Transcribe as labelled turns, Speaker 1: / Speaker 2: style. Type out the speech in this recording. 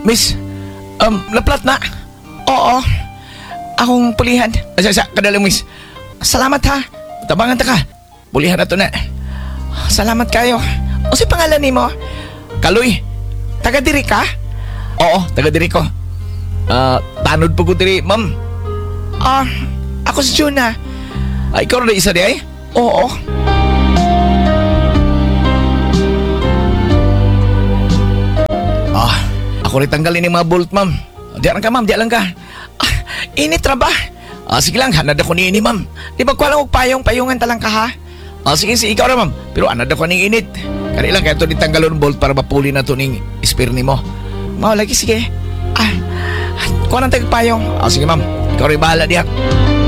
Speaker 1: Miss, naplat na. Oo, akong pulihan. Asa, kadalang miss. Salamat ha. Tabangan ta ka. Pulihan na to na. Salamat kayo. O si pangalan ni mo? Kaloy. Taga diri ka? Oo, taga diri ko. Tanod po ko diri, ma'am. Ako si Juna. Ikaw na isa di ay? Oo. Ako rin tanggalin yung mga bolt, ma'am. Diyan ka, ma'am. Diyan lang ka. Init ra ba? Sige lang, hanad ako ni ini, ma'am. Di ba ko alam payong-payungan talang ka, ha? Sige, ikaw na, ma'am. Pero hanad ako ni init. Kaya lang, kaya ito ni tanggalon bolt para mapuli na ito ni spare ni mo. Lagi, sige. Kuha ng tagpayong. Sige, ma'am. Ikaw rin bahala diyan.